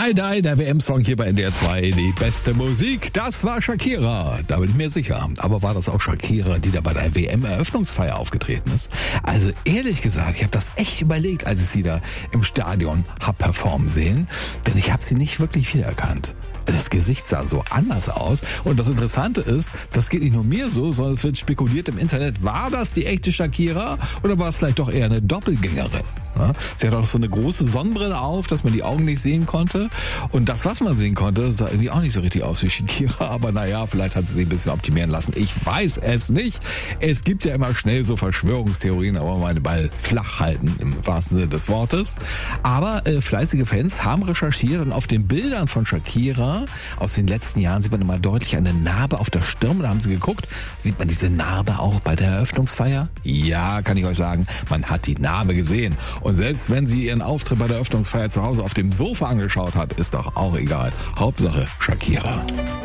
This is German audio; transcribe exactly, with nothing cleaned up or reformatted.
Die Die, der W M-Song hier bei N D R zwei, die beste Musik, das war Shakira, da bin ich mir sicher. Aber war das auch Shakira, die da bei der W M-Eröffnungsfeier aufgetreten ist? Also ehrlich gesagt, ich habe das echt überlegt, als ich sie da im Stadion hab performen sehen, denn ich habe sie nicht wirklich wiedererkannt. Das Gesicht sah so anders aus. Und das Interessante ist, das geht nicht nur mir so, sondern es wird spekuliert im Internet, war das die echte Shakira oder war es vielleicht doch eher eine Doppelgängerin? Ja, sie hat auch so eine große Sonnenbrille auf, dass man die Augen nicht sehen konnte. Und das, was man sehen konnte, sah irgendwie auch nicht so richtig aus wie Shakira. Aber naja, vielleicht hat sie sich ein bisschen optimieren lassen. Ich weiß es nicht. Es gibt ja immer schnell so Verschwörungstheorien, aber meine Ball flach halten, im wahrsten Sinne des Wortes. Aber äh, fleißige Fans haben recherchiert und auf den Bildern von Shakira aus den letzten Jahren sieht man immer deutlich eine Narbe auf der Stirn. Da haben sie geguckt, sieht man diese Narbe auch bei der Eröffnungsfeier? Ja, kann ich euch sagen, man hat die Narbe gesehen. Und selbst wenn sie ihren Auftritt bei der Eröffnungsfeier zu Hause auf dem Sofa angeschaut hat, ist doch auch egal. Hauptsache Shakira.